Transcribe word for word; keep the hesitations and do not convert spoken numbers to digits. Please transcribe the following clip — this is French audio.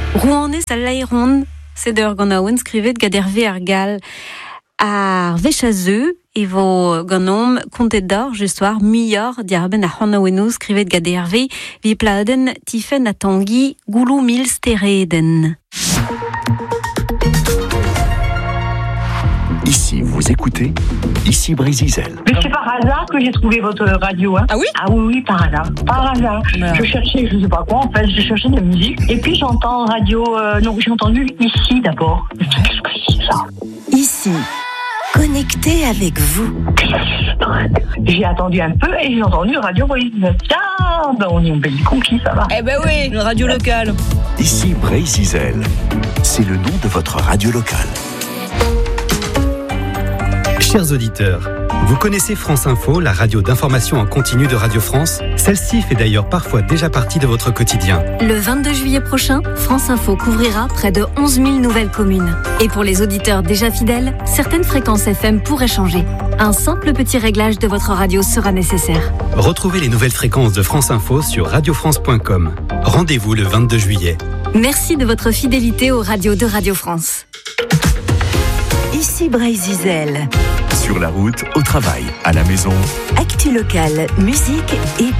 Rouennais à l'Aéron, c'est d'heure qu'on a inscrivé de gadervé argal à Véchazeux et vos ganom compté d'or justoire meilleur diarben à Honawenu scrivet de gadervé vi pladen tifen à Tanguy goulou mil stereden. Ici, vous écoutez Ici Brésil. Mais c'est par hasard que j'ai trouvé votre radio. Hein. Ah oui? Ah oui, oui, par hasard. Par hasard. Non. Je cherchais, je sais pas quoi, en fait, je cherchais de la musique. Et puis j'entends radio. Euh, non, j'ai entendu ici d'abord. Qu'est-ce que c'est ça? Ici, connecté avec vous. J'ai attendu un peu et j'ai entendu radio Brésil. Ah, ben on est en pays conquis, ça va. Eh ben oui, une radio locale. Ici Brésil. C'est le nom de votre radio locale. Chers auditeurs, vous connaissez France Info, la radio d'information en continu de Radio France? Celle-ci fait d'ailleurs parfois déjà partie de votre quotidien. Le vingt-deux juillet prochain, France Info couvrira près de onze mille nouvelles communes. Et pour les auditeurs déjà fidèles, certaines fréquences F M pourraient changer. Un simple petit réglage de votre radio sera nécessaire. Retrouvez les nouvelles fréquences de France Info sur radio france point com. Rendez-vous le vingt-deux juillet. Merci de votre fidélité aux radios de Radio France. Ici Brésil. Sur la route, au travail, à la maison. Actu locale, musique et